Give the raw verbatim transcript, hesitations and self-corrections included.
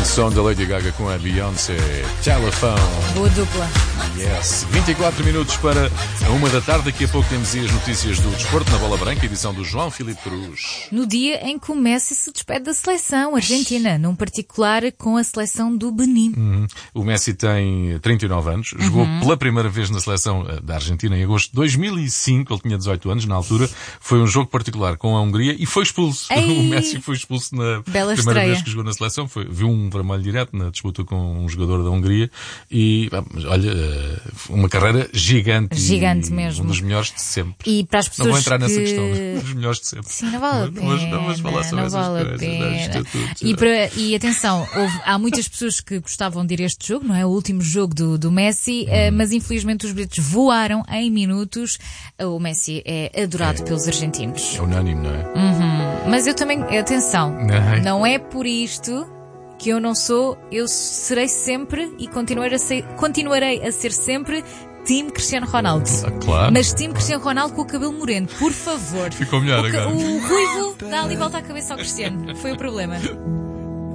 som da Lady Gaga com a Beyoncé. Telephone. Boa dupla. Yes. vinte e quatro minutos para a uma da tarde. Daqui a pouco temos aí as notícias do desporto na Bola Branca, edição do João Filipe Cruz. No dia em que o Messi se despede da seleção argentina, num particular com a seleção do Benin. Uhum. O Messi tem trinta e nove anos, jogou uhum. pela primeira vez na seleção da Argentina em agosto de dois mil e cinco, ele tinha dezoito anos na altura, foi um jogo particular com a Hungria e foi expulso. Ei. O Messi foi expulso na Bela primeira estreia. vez que jogou na seleção, foi, viu um vermelho direto na disputa com um jogador da Hungria e, olha, uma carreira gigante. Gigante e mesmo. Um dos melhores de sempre. E para as pessoas não vou entrar que... nessa questão, um dos melhores de sempre. Sim, não vale a pena. Não, não, não vamos falar sobre não essas vale coisas. A pena. Tudo, e, para, e atenção, houve, há muitas pessoas que gostavam de ir a este jogo, não é? O último jogo do, do Messi, hum. mas infelizmente os bilhetes voaram em minutos. O Messi é adorado é. pelos argentinos. É unânime, não é? Uhum. Mas eu também, atenção, Ai. não é por isto que eu não sou, eu serei sempre e continuarei a ser, continuarei a ser sempre Team Cristiano Ronaldo. Ah, claro. Mas Team Cristiano Ronaldo com o cabelo moreno, por favor. Ficou melhor o, agora. O ruivo dá ali volta à cabeça ao Cristiano. Foi o problema.